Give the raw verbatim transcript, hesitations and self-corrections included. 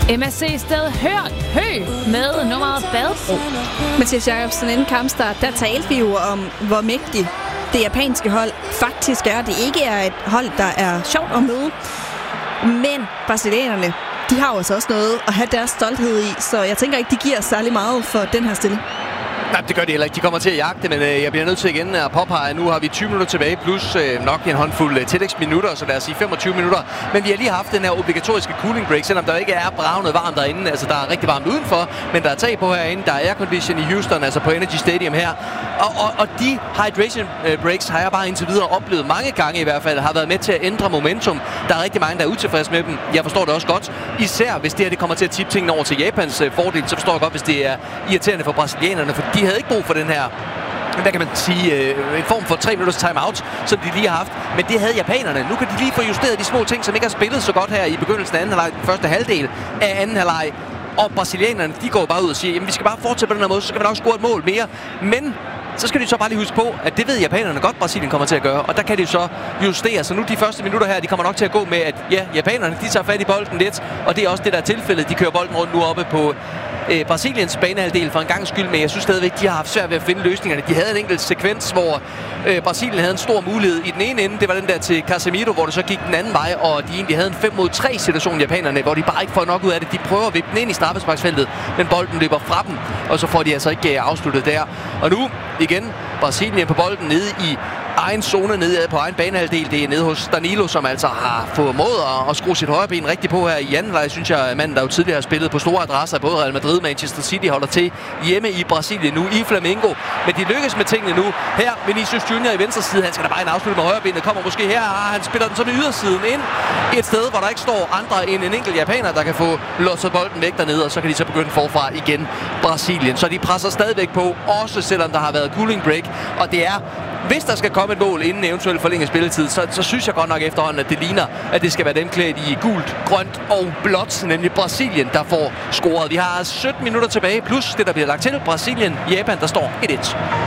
M S C sted hørt hø med nummeret Badbro. Mathias Jacobsen, inden kampstart, der talte vi jo om, hvor mægtigt det japanske hold faktisk er. Det ikke er et hold, der er sjovt at møde. Men brasilianerne, de har jo altså også noget at have deres stolthed i, så jeg tænker ikke, de giver særlig meget for den her stille. Nej, det gør de heller ikke. De kommer til at jagte, men øh, jeg bliver nødt til igen at påpege, at nu har vi tyve minutter tilbage, plus øh, nok en håndfuld øh, tillægsminutter, så lad os sige femogtyve minutter. Men vi har lige haft den her obligatoriske cooling break, selvom der ikke er bravnet varmt derinde. Altså, der er rigtig varmt udenfor, men der er tag på herinde. Der er aircondition i Houston, altså på Energy Stadium her. Og, og, og de hydration øh, breaks har jeg bare indtil videre oplevet mange gange i hvert fald, har været med til at ændre momentum. Der er rigtig mange, der er utilfredse med dem. Jeg forstår det også godt. Især hvis det her det kommer til at tippe tingene over til Japans øh, fordel, så forstår jeg godt, hvis det er irriterende for brasilianerne, for de havde ikke brug for den her, hvad kan man sige, øh, en form for tre minutters timeout, som de lige har haft. Men det havde japanerne. Nu kan de lige få justeret de små ting, som ikke har spillet så godt her i begyndelsen af anden halvleg, den første halvdel af anden halvleg. Og brasilianerne, de går bare ud og siger, jamen vi skal bare fortsætte på den her måde, så skal vi nok score et mål mere. Men så skal de så bare lige huske på, at det ved japanerne godt, Brasilien kommer til at gøre. Og der kan de så justere. Så nu de første minutter her, de kommer nok til at gå med, at ja, japanerne, de tager fat i bolden lidt. Og det er også det, der er tilfældet. De kører bolden rundt nu oppe på øh, Brasiliens banehalvdel for en gang skyld. Men jeg synes stadigvæk, de har haft svært ved at finde løsningerne. De havde en enkelt sekvens, hvor øh, Brasilien havde en stor mulighed i den ene ende. Det var den der til Casemiro, hvor det så gik den anden vej. Og de egentlig havde en fem mod tre situation, japanerne, hvor de bare ikke får nok ud af det. De prøver at vippe den ind i straffesparksfeltet, men bolden løber fra dem. Og så får de altså ikke øh, afsluttet der. Og nu igen Brasilien på bolden nede i egen zone, nede på egen banehalvdel. Det er nede hos Danilo, som altså har formået at skrue sit højre ben rigtig på her i anden halvleg, synes jeg, manden, der jo tidligere har spillet på store adresser, både Real Madrid og Manchester City, holder til hjemme i Brasilien nu i Flamengo. Men de lykkes med tingene nu. Her Vinicius Junior i venstre side, han skal da bare en afslutte med højre benet, kommer måske her, han spiller den så med ydersiden ind et sted, hvor der ikke står andre end en enkelt japaner, der kan få låst bolden væk dernede, og så kan de så begynde forfra igen Brasilien. Så de presser stadigvæk på, også selvom der har været cooling break, og det er, hvis der skal komme et mål inden eventuelt forlænget spilletid, så, så synes jeg godt nok efterhånden, at det ligner, at det skal være dem klædt i gult, grønt og blåt, nemlig Brasilien, der får scoret. Vi har sytten minutter tilbage, plus det, der bliver lagt til. Brasilien, Japan, der står et et.